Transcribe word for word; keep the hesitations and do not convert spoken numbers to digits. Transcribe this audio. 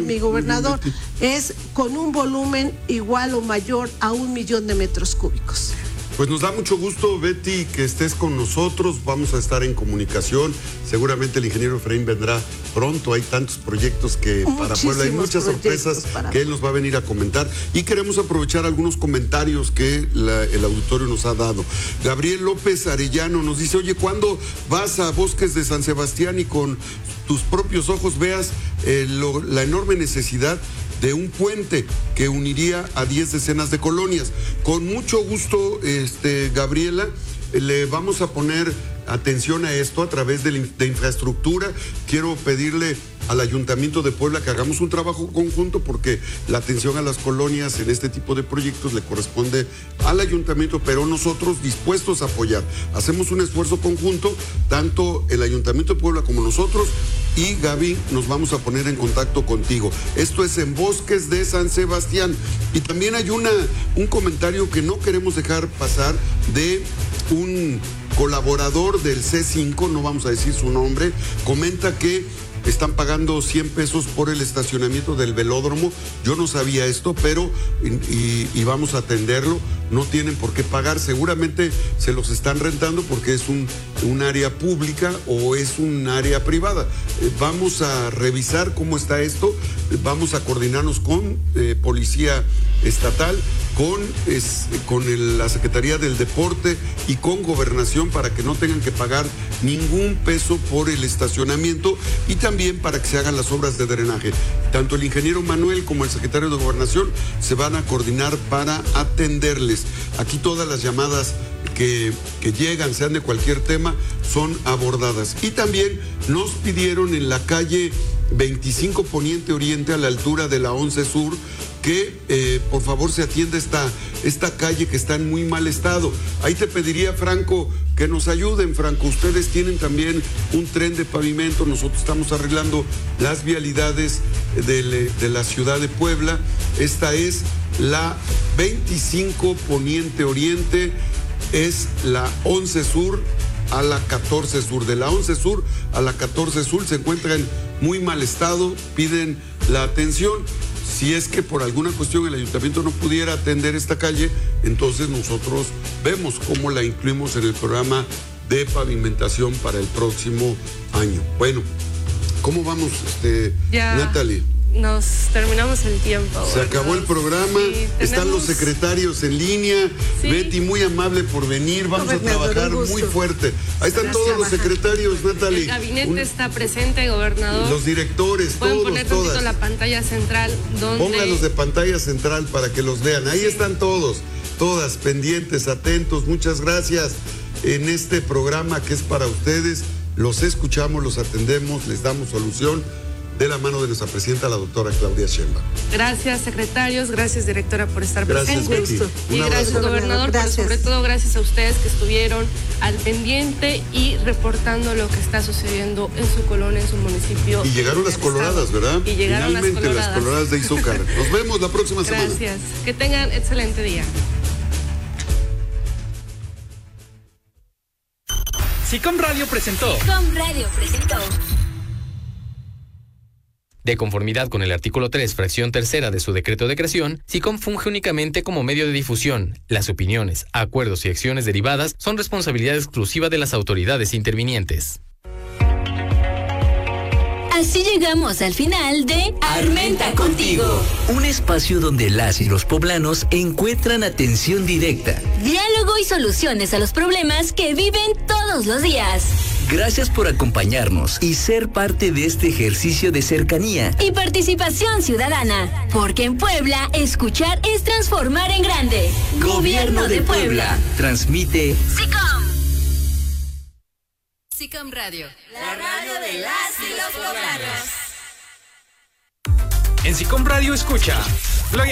mi gobernador, es con un volumen igual o mayor a un millón de metros cúbicos. Pues nos da mucho gusto, Betty, que estés con nosotros. Vamos a estar en comunicación. Seguramente el ingeniero Efraín vendrá pronto. Hay tantos proyectos que Muchísimos para Puebla hay muchas sorpresas que él nos va a venir a comentar. Y queremos aprovechar algunos comentarios que la, el auditorio nos ha dado. Gabriel López Arellano nos dice, oye, ¿cuándo vas a Bosques de San Sebastián y con tus propios ojos veas eh, lo, la enorme necesidad de un puente que uniría a diez decenas de colonias? Con mucho gusto, este, Gabriela, le vamos a poner atención a esto a través de, de infraestructura. Quiero pedirle al Ayuntamiento de Puebla que hagamos un trabajo conjunto, porque la atención a las colonias en este tipo de proyectos le corresponde al Ayuntamiento, pero nosotros dispuestos a apoyar. Hacemos un esfuerzo conjunto, tanto el Ayuntamiento de Puebla como nosotros, y Gaby, nos vamos a poner en contacto contigo. Esto es en Bosques de San Sebastián. Y también hay una, un comentario que no queremos dejar pasar de un colaborador del C cinco, no vamos a decir su nombre, comenta que están pagando cien pesos por el estacionamiento del velódromo. Yo no sabía esto, pero y, y vamos a atenderlo. No tienen por qué pagar, seguramente se los están rentando porque es un, un área pública o es un área privada. Eh, vamos a revisar cómo está esto, vamos a coordinarnos con eh, Policía Estatal, con, es, con el, la Secretaría del Deporte y con Gobernación para que no tengan que pagar ningún peso por el estacionamiento, y también para que se hagan las obras de drenaje. Tanto el ingeniero Manuel como el secretario de Gobernación se van a coordinar para atenderles. Aquí todas las llamadas que, que llegan, sean de cualquier tema, son abordadas. Y también nos pidieron en la calle veinticinco Poniente Oriente, a la altura de la once Sur, que eh, por favor se atienda esta, esta calle que está en muy mal estado. Ahí te pediría, Franco, que nos ayuden, Franco. Ustedes tienen también un tren de pavimento, nosotros estamos arreglando las vialidades de, de la ciudad de Puebla. Esta es la veinticinco Poniente Oriente, es la once Sur a la catorce Sur. De la once Sur a la catorce Sur se encuentra en muy mal estado, piden la atención. Si es que por alguna cuestión el ayuntamiento no pudiera atender esta calle, entonces nosotros vemos cómo la incluimos en el programa de pavimentación para el próximo año. Bueno, ¿cómo vamos, este, ya Natalie? Nos terminamos el tiempo. Se acabó el programa, sí, están tenemos... los secretarios en línea. Sí. Betty, muy amable por venir, vamos a trabajar muy fuerte. Ahí están Gracias, todos los secretarios, Natalie. El gabinete Un... está presente, gobernador. Los directores, Pueden todos, poner todas. la pantalla central. Donde... Póngalos de pantalla central para que los vean. Ahí sí. están todos, todas pendientes, atentos. Muchas gracias en este programa que es para ustedes. Los escuchamos, los atendemos, les damos solución, de la mano de nuestra presidenta, la doctora Claudia Sheinbaum. Gracias, secretarios, gracias, directora, por estar gracias, presentes. Betty. Y gracias, abrazo. gobernador, gracias. pero sobre todo gracias a ustedes que estuvieron al pendiente y reportando lo que está sucediendo en su colonia, en su municipio. Y llegaron las coloradas, ¿verdad? Y llegaron Finalmente, las coloradas. las coloradas de Izúcar. Nos vemos la próxima gracias. semana. Gracias. Que tengan excelente día. SICOM Radio presentó. SICOM Radio presentó. De conformidad con el artículo tres, fracción tercera de su decreto de creación, SICOM funge únicamente como medio de difusión. Las opiniones, acuerdos y acciones derivadas son responsabilidad exclusiva de las autoridades intervinientes. Así llegamos al final de Armenta Contigo. Un espacio donde las y los poblanos encuentran atención directa, diálogo y soluciones a los problemas que viven todos los días. Gracias por acompañarnos y ser parte de este ejercicio de cercanía y participación ciudadana, porque en Puebla, escuchar es transformar en grande. Gobierno, Gobierno de, de Puebla. Puebla. Transmite SICOM. SICOM Radio, la radio de las y los poblanos. En SICOM Radio escucha